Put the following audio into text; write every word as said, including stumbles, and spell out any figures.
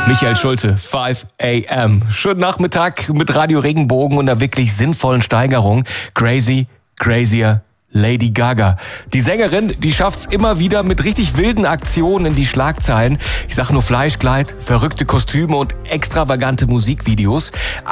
Michael Schulte, five a m Schönen Nachmittag mit Radio Regenbogen und einer wirklich sinnvollen Steigerung. Crazy, crazier, Lady Gaga. Die Sängerin, die schafft's immer wieder mit richtig wilden Aktionen in die Schlagzeilen. Ich sag nur Fleischkleid, verrückte Kostüme und extravagante Musikvideos.